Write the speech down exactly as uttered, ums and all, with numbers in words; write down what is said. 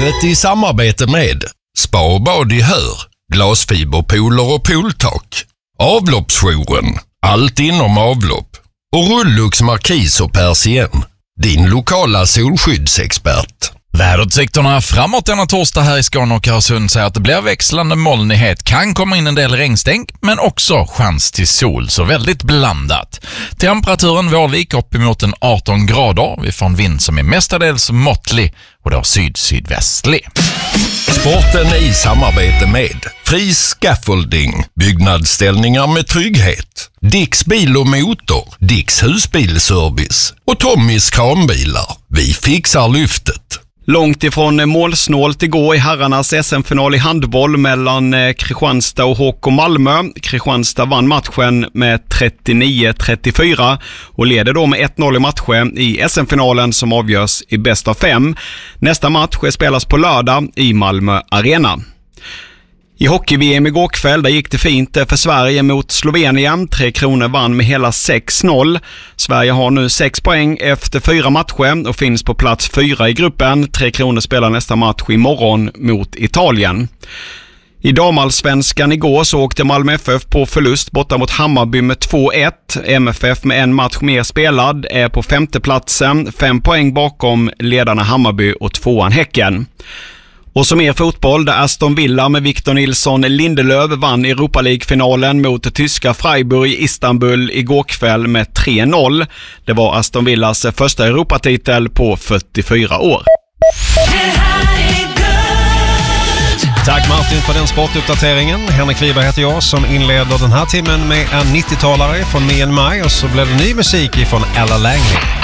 Programmet i samarbete med Spa och bad i Hör, glasfiberpooler och pooltak, Avloppsjouren, allt inom avlopp och Rullux Markis och Persien, din lokala solskyddsexpert. Väderutsikterna framåt denna torsdag här i Skåne och Öresund säger att det blir växlande molnighet, kan komma in en del regnstänk men också chans till sol, så väldigt blandat. Temperaturen Vårvik uppemot en arton grader, vi får en vind som är mestadels måttlig och då syd-sydvästlig. Sporten i samarbete med Fri Scaffolding, byggnadsställningar med trygghet, Dicks bil och motor, Dicks husbilservice och Tommys kranbilar. Vi fixar lyftet. Långt ifrån målsnålt igår i herrarnas S M-final i handboll mellan Kristianstad och H K Malmö. Kristianstad vann matchen med trettionio trettiofyra och leder då med ett noll i matchen i S M-finalen som avgörs i bäst av fem. Nästa match spelas på lördag i Malmö Arena. I hockey-V M igår kväll där gick det fint för Sverige mot Slovenien. Tre Kronor vann med hela sex noll. Sverige har nu sex poäng efter fyra matcher och finns på plats fyra i gruppen. Tre Kronor spelar nästa match imorgon mot Italien. I damallsvenskan igår så åkte Malmö F F på förlust borta mot Hammarby med två ett. M F F med en match mer spelad är på femte platsen. Fem poäng bakom ledarna Hammarby och tvåan Häcken. Och som er fotboll där Aston Villa med Victor Nilsson Lindelöf vann Europa League-finalen mot tyska Freiburg i Istanbul igår kväll med tre noll. Det var Aston Villas första Europatitel på fyrtiofyra år. Tack Martin för den sportuppdateringen. Henrik Wiberg heter jag som inleder den här timmen med en nittiotalare från Me and My och så blir det ny musik från Ella Langley.